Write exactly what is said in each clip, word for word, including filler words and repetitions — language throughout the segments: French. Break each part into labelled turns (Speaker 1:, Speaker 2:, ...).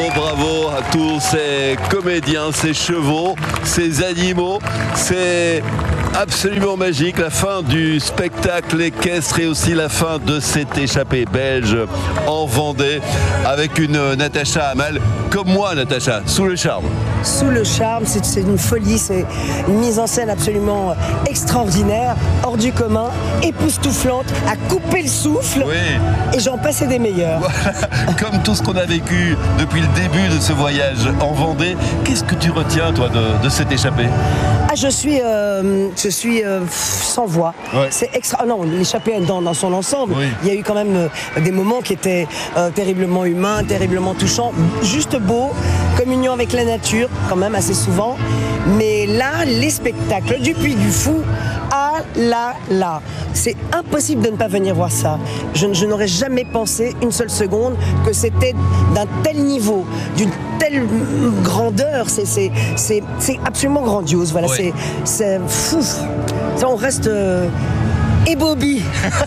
Speaker 1: bravo à tous ces comédiens, ces chevaux, ces animaux. C'est absolument magique, la fin du spectacle équestre et aussi la fin de cette échappée belge en Vendée avec une Natacha Hamel comme moi, Natacha, sous le charme.
Speaker 2: Sous le charme, c'est, c'est une folie, c'est une mise en scène absolument extraordinaire, hors du commun, époustouflante, à couper le souffle,
Speaker 1: oui.
Speaker 2: Et j'en passais des meilleurs.
Speaker 1: Voilà. Comme tout ce qu'on a vécu depuis le début de ce voyage en Vendée, qu'est-ce que tu retiens, toi, de, de cette échappée ?
Speaker 2: Ah, je suis, euh, je suis euh, sans voix.
Speaker 1: Ouais.
Speaker 2: C'est extra. Ah non, l'échappée dans, dans son ensemble.
Speaker 1: Oui.
Speaker 2: Il y a eu quand même euh, des moments qui étaient euh, terriblement humains, terriblement touchants, juste beaux, communion avec la nature, quand même assez souvent. Mais là, les spectacles du Puy du Fou, ah là là, c'est impossible de ne pas venir voir ça. Je, je n'aurais jamais pensé une seule seconde que c'était d'un tel niveau, d'une telle grandeur. C'est, c'est, c'est, c'est absolument grandiose. Voilà,
Speaker 1: ouais.
Speaker 2: c'est, c'est fou. Ça, on reste euh, ébobis.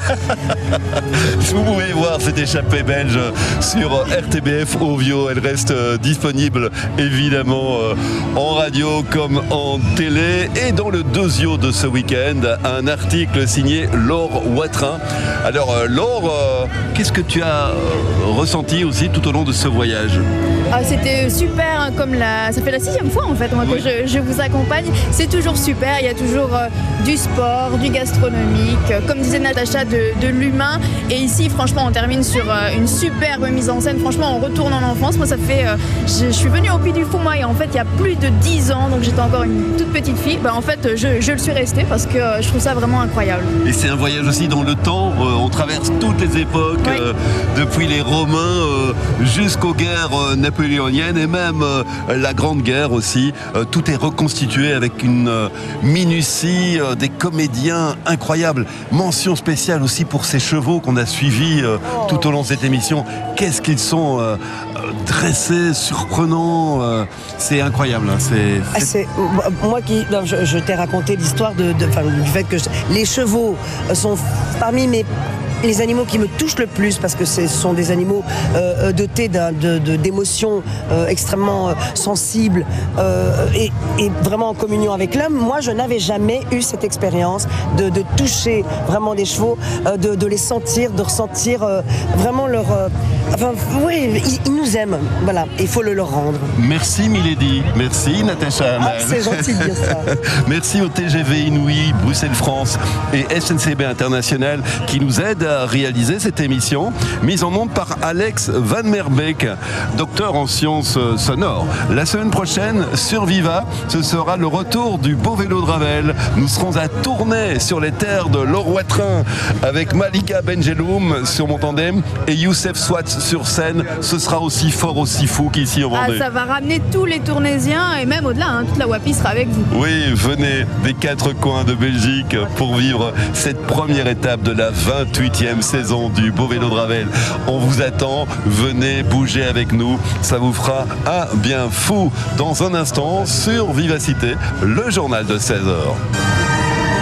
Speaker 1: Vous pouvez voir cette échappée belge sur R T B F Ovio. Elle reste euh, disponible évidemment euh, en radio comme en télé. Et dans le dosio de ce week-end, un article signé Laure Watrin. Alors euh, Laure, euh, qu'est-ce que tu as euh, ressenti aussi tout au long de ce voyage ?
Speaker 3: Ah, c'était super, hein, comme la... ça fait la sixième fois en fait moi,
Speaker 1: oui.
Speaker 3: que je, je vous accompagne. C'est toujours super, il y a toujours euh, du sport, du gastronomique, euh, comme disait Natacha, de, de l'humain. Et ici, franchement, on termine sur euh, une superbe mise en scène. Franchement, on retourne en enfance. Moi, ça fait... Euh, je, je suis venue au Puy du Fou, moi, et en fait, il y a plus de dix ans, donc j'étais encore une toute petite fille. Bah, en fait, je, je le suis restée parce que euh, je trouve ça vraiment incroyable.
Speaker 1: Et c'est un voyage aussi dans le temps. Euh, on traverse toutes les époques, oui. euh, depuis les Romains euh, jusqu'aux guerres euh, napoléoniennes et même euh, la Grande Guerre aussi. Euh, tout est reconstitué avec une euh, minutie, euh, des comédiens incroyables. Mention spéciale aussi pour ces chevaux qu'on a suivis euh, oh. tout au long de cette émission. Qu'est-ce qu'ils sont euh, dressés, surprenants. Euh, c'est incroyable. Hein, c'est,
Speaker 2: c'est... Ah, c'est, moi qui, non, je, je t'ai raconté l'histoire de, de, enfin, du fait que je, les chevaux sont parmi mes les animaux qui me touchent le plus parce que ce sont des animaux euh, dotés d'un, de, de, d'émotions euh, extrêmement euh, sensibles euh, et, et vraiment en communion avec l'homme. Moi, je n'avais jamais eu cette expérience de, de toucher vraiment des chevaux, euh, de, de les sentir, de ressentir euh, vraiment leur... Euh, enfin, oui, ils, ils nous aiment. Voilà, il faut le leur rendre.
Speaker 1: Merci Milady, merci Natacha Hamel.
Speaker 2: Ah, c'est gentil de dire ça.
Speaker 1: Merci au T G V Inouï, Bruxelles-France et S N C B International qui nous aident à réaliser cette émission, mise en onde par Alex Van Merbeek, docteur en sciences sonores. La semaine prochaine, sur Viva, ce sera le retour du beau vélo de Ravel. Nous serons à Tournai, sur les terres de Laure Watrin, avec Malika Benjeloum sur mon tandem et Youssef Swat sur scène. Ce sera aussi fort, aussi fou qu'ici en Vendée.
Speaker 3: Ah, ça va ramener tous les Tournaisiens et même au-delà, hein, toute la Wapi sera avec vous.
Speaker 1: Oui, venez des quatre coins de Belgique pour vivre cette première étape de la vingt-huitième saison du beau vélo de Ravel. On vous attend, venez bouger avec nous, ça vous fera un bien fou. Dans un instant, sur Vivacité, le journal de seize heures.